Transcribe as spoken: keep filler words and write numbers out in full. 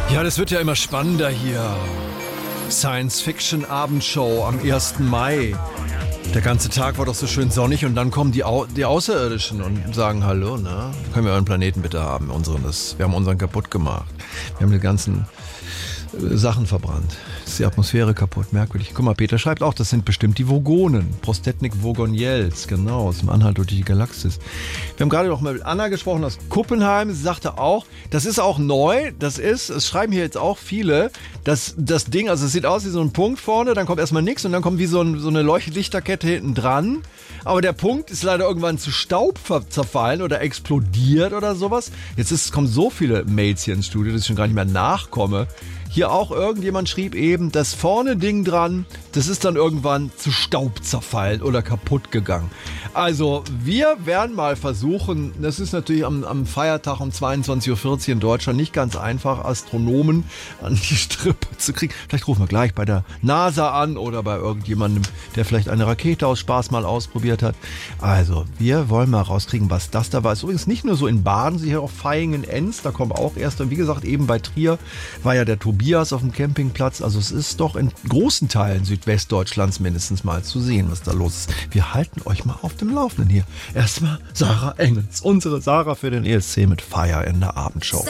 Ja, das wird ja immer spannender hier. Science-Fiction-Abendshow am ersten Mai. Der ganze Tag war doch so schön sonnig und dann kommen die, Au- die Außerirdischen und sagen, hallo, ne? Können wir euren Planeten bitte haben? Unseren, das, wir haben unseren kaputt gemacht. Wir haben die ganzen äh, Sachen verbrannt. Ist die Atmosphäre kaputt, merkwürdig. Guck mal, Peter schreibt auch, das sind bestimmt die Vogonen. Prostetnik Vogoniels, genau, aus dem Anhalt durch die Galaxis. Wir haben gerade noch mal mit Anna gesprochen aus Kuppenheim. Sie sagte auch, das ist auch neu, das ist, es schreiben hier jetzt auch viele, dass das Ding, also es sieht aus wie so ein Punkt vorne, dann kommt erstmal nichts und dann kommt wie so, ein, so eine Leuchtlichterkette hinten dran. Aber der Punkt ist leider irgendwann zu Staub ver- zerfallen oder explodiert oder sowas. Jetzt ist, kommen so viele Mails hier ins Studio, dass ich schon gar nicht mehr nachkomme. Hier auch irgendjemand schrieb eben, das vorne Ding dran, das ist dann irgendwann zu Staub zerfallen oder kaputt gegangen. Also wir werden mal versuchen, das ist natürlich am, am Feiertag um zweiundzwanzig Uhr vierzig in Deutschland nicht ganz einfach, Astronomen an die Strippe zu kriegen. Vielleicht rufen wir gleich bei der NASA an oder bei irgendjemandem, der vielleicht eine Rakete aus Spaß mal ausprobiert hat. Also wir wollen mal rauskriegen, was das da war. Ist übrigens nicht nur so in Baden, hier auch Vaihingen, Enns, da kommen auch erst, und wie gesagt, eben bei Trier war ja der Tobias auf dem Campingplatz. Also es ist doch in großen Teilen Südwestdeutschlands mindestens mal zu sehen, was da los ist. Wir halten euch mal auf dem Laufenden hier. Erstmal Sarah Engels, unsere Sarah für den E S C mit Fire in der Abendshow.